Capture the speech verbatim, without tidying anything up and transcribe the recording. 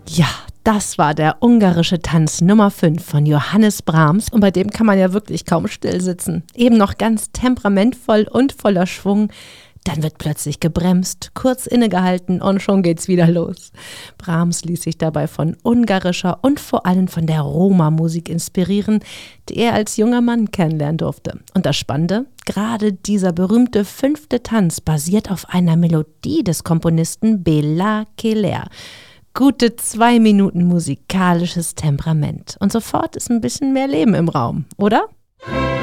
Ja, das war der ungarische Tanz Nummer fünf von Johannes Brahms und bei dem kann man ja wirklich kaum still sitzen. Eben noch ganz temperamentvoll und voller Schwung. Dann wird plötzlich gebremst, kurz innegehalten und schon geht's wieder los. Brahms ließ sich dabei von ungarischer und vor allem von der Roma-Musik inspirieren, die er als junger Mann kennenlernen durfte. Und das Spannende, gerade dieser berühmte fünfte Tanz basiert auf einer Melodie des Komponisten Béla Keller. Gute zwei Minuten musikalisches Temperament. Und sofort ist ein bisschen mehr Leben im Raum, oder?